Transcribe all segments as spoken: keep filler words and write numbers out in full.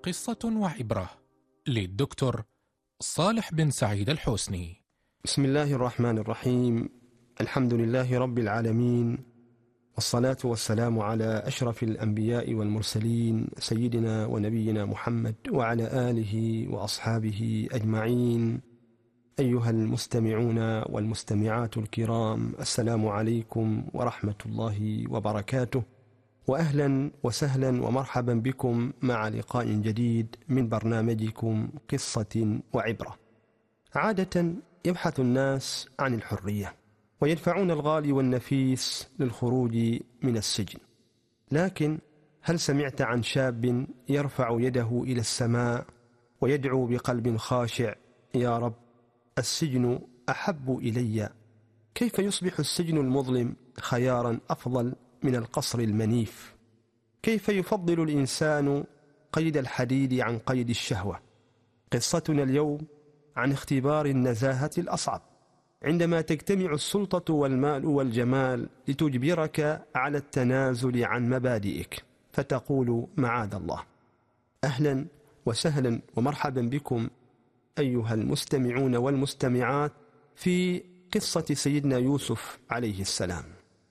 قصة وعبرة للدكتور صالح بن سعيد الحسني. بسم الله الرحمن الرحيم. الحمد لله رب العالمين، والصلاة والسلام على أشرف الأنبياء والمرسلين سيدنا ونبينا محمد وعلى آله وأصحابه أجمعين. أيها المستمعون والمستمعات الكرام، السلام عليكم ورحمة الله وبركاته، وأهلا وسهلا ومرحبا بكم مع لقاء جديد من برنامجكم قصة وعبرة. عادة يبحث الناس عن الحرية ويدفعون الغالي والنفيس للخروج من السجن، لكن هل سمعت عن شاب يرفع يده إلى السماء ويدعو بقلب خاشع: يا رب، السجن أحب إلي؟ كيف يصبح السجن المظلم خيارا أفضل من القصر المنيف؟ كيف يفضل الإنسان قيد الحديد عن قيد الشهوة؟ قصتنا اليوم عن اختبار النزاهة الأصعب، عندما تجتمع السلطة والمال والجمال لتجبرك على التنازل عن مبادئك، فتقول معاذ الله. أهلا وسهلا ومرحبا بكم أيها المستمعون والمستمعات في قصة سيدنا يوسف عليه السلام.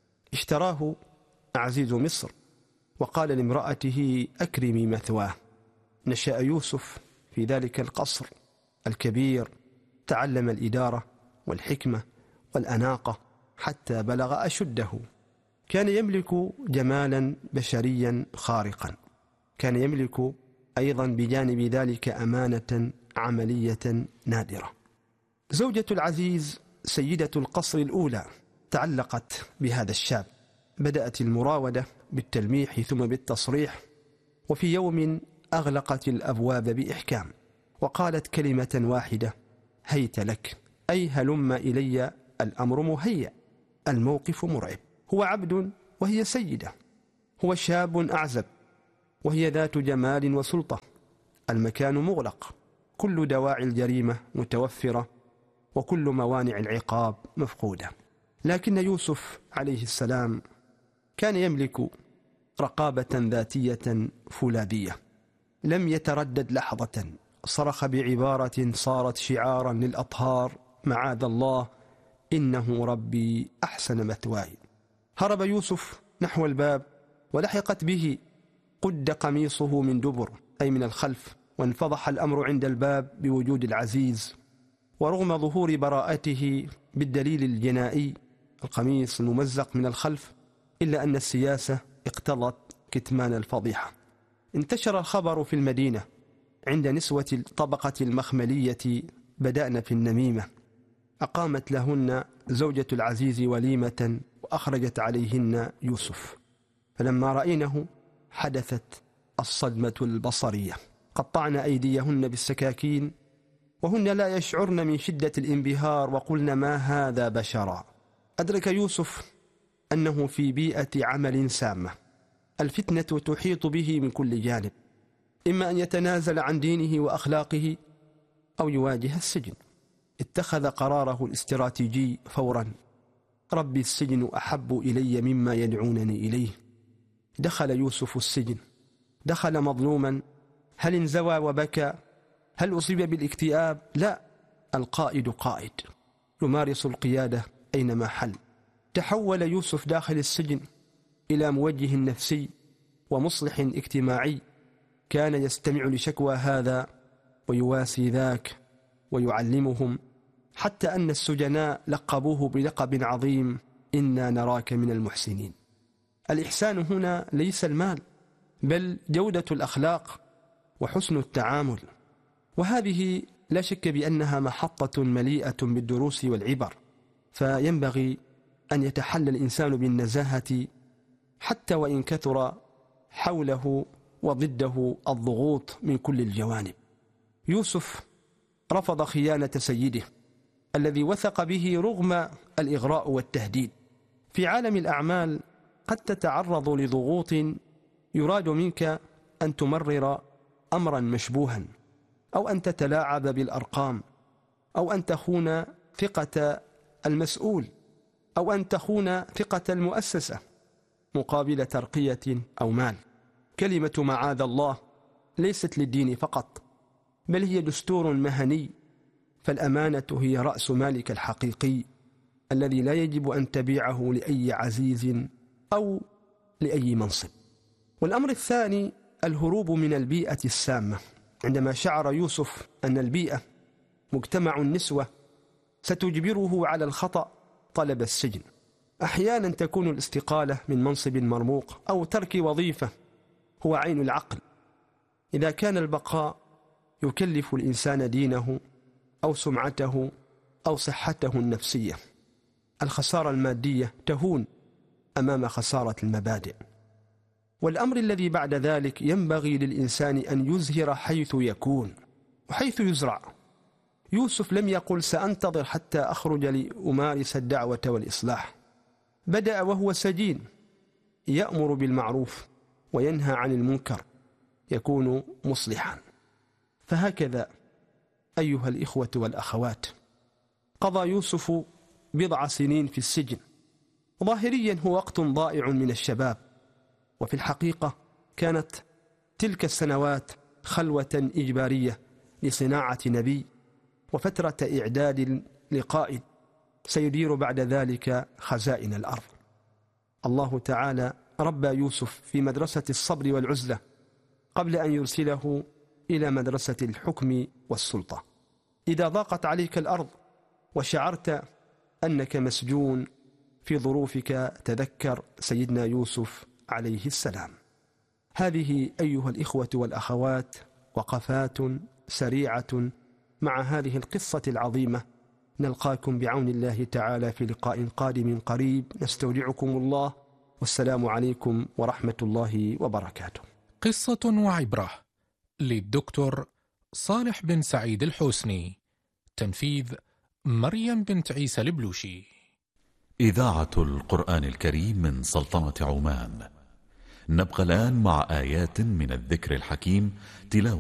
اشتراه عزيز مصر وقال لامرأته: أكرمي مثواه. نشأ يوسف في ذلك القصر الكبير، تعلم الإدارة والحكمة والأناقة حتى بلغ أشده. كان يملك جمالا بشريا خارقا، كان يملك أيضا بجانب ذلك أمانة عملية نادرة. زوجة العزيز سيدة القصر الأولى تعلقت بهذا الشاب، بدأت المراودة بالتلميح ثم بالتصريح، وفي يوم أغلقت الأبواب بإحكام وقالت كلمة واحدة: هيت لك، أي هلم إلي، الأمر مهيأ، الموقف مرعب. هو عبد وهي سيدة، هو شاب أعزب وهي ذات جمال وسلطة، المكان مغلق، كل دواعي الجريمة متوفرة وكل موانع العقاب مفقودة. لكن يوسف عليه السلام كان يملك رقابة ذاتية فولاذية، لم يتردد لحظة، صرخ بعبارة صارت شعارا للأطهار: معاذ الله، إنه ربي أحسن مثواي. هرب يوسف نحو الباب ولحقت به، قد قميصه من دبر أي من الخلف، وانفضح الأمر عند الباب بوجود العزيز. ورغم ظهور براءته بالدليل الجنائي، القميص الممزق من الخلف، إلا أن السياسة اقتضت كتمان الفضيحة. انتشر الخبر في المدينة، عند نسوة الطبقة المخملية بدأن في النميمة. أقامت لهن زوجة العزيز وليمة وأخرجت عليهن يوسف، فلما رأينه حدثت الصدمة البصرية، قطعن أيديهن بالسكاكين وهن لا يشعرن من شدة الانبهار، وقلن: ما هذا بشرا. أدرك يوسف أنه في بيئة عمل سامة، الفتنة تحيط به من كل جانب، إما أن يتنازل عن دينه وأخلاقه أو يواجه السجن. اتخذ قراره الاستراتيجي فورا: ربي، السجن أحب إلي مما يدعونني إليه. دخل يوسف السجن، دخل مظلوما. هل انزوى وبكى؟ هل أصيب بالاكتئاب؟ لا، القائد قائد يمارس القيادة أينما حل. تحول يوسف داخل السجن إلى موجه نفسي ومصلح اجتماعي، كان يستمع لشكوى هذا ويواسي ذاك ويعلمهم، حتى أن السجناء لقبوه بلقب عظيم: إنا نراك من المحسنين. الإحسان هنا ليس المال، بل جودة الأخلاق وحسن التعامل، وهذه لا شك بأنها محطة مليئة بالدروس والعبر. فينبغي أن يتحلى الإنسان بالنزاهة حتى وإن كثر حوله وضده الضغوط من كل الجوانب. يوسف رفض خيانة سيده الذي وثق به رغم الإغراء والتهديد. في عالم الأعمال قد تتعرض لضغوط يراد منك أن تمرر أمرا مشبوها، أو أن تتلاعب بالأرقام، أو أن تخون ثقة المسؤول، أو أن تخون ثقة المؤسسة مقابل ترقية أو مال. كلمة معاذ الله ليست للدين فقط، بل هي دستور مهني، فالأمانة هي رأس مالك الحقيقي الذي لا يجب أن تبيعه لأي عزيز أو لأي منصب. والأمر الثاني الهروب من البيئة السامة. عندما شعر يوسف أن البيئة مجتمع النسوة ستجبره على الخطأ طلب السجن. أحيانا تكون الاستقالة من منصب مرموق أو ترك وظيفة هو عين العقل. إذا كان البقاء يكلف الإنسان دينه أو سمعته أو صحته النفسية، الخسارة المادية تهون أمام خسارة المبادئ. والأمر الذي بعد ذلك ينبغي للإنسان أن يزهر حيث يكون وحيث يزرع. يوسف لم يقل سأنتظر حتى أخرج لأمارس الدعوة والإصلاح، بدأ وهو سجين يأمر بالمعروف وينهى عن المنكر، يكون مصلحا. فهكذا أيها الإخوة والأخوات قضى يوسف بضع سنين في السجن. ظاهريا هو وقت ضائع من الشباب، وفي الحقيقة كانت تلك السنوات خلوة إجبارية لصناعة نبي وفترة إعداد لقائد سيدير بعد ذلك خزائن الأرض. الله تعالى ربى يوسف في مدرسة الصبر والعزلة قبل أن يرسله إلى مدرسة الحكم والسلطة. إذا ضاقت عليك الأرض وشعرت أنك مسجون في ظروفك، تذكر سيدنا يوسف عليه السلام. هذه أيها الإخوة والأخوات وقفات سريعة مع هذه القصة العظيمة. نلقاكم بعون الله تعالى في لقاء قادم قريب. نستودعكم الله، والسلام عليكم ورحمة الله وبركاته. قصة وعبرة للدكتور صالح بن سعيد الحوسني، تنفيذ مريم بنت عيسى البلوشي. إذاعة القرآن الكريم من سلطنة عمان. نبقى الآن مع آيات من الذكر الحكيم تلاوة